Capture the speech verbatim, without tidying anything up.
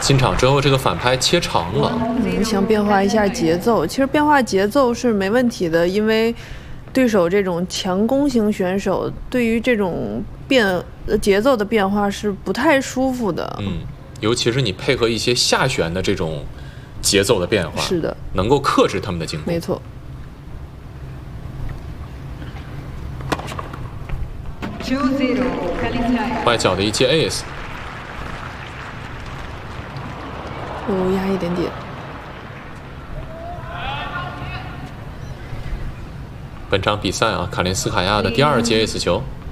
进场之后，这个反拍切长了。 嗯，想变化一下节奏，其实变化节奏是没问题的，因为对手这种强攻型选手对于这种变呃节奏的变化是不太舒服的。 嗯，尤其是你配合一些下旋的这种节奏的变化， 是的， 能够克制他们的进攻。 没错。 外脚的一接 ace。 哦，压一点点。 本场比赛啊，卡林斯卡娅的第二接 ace 球。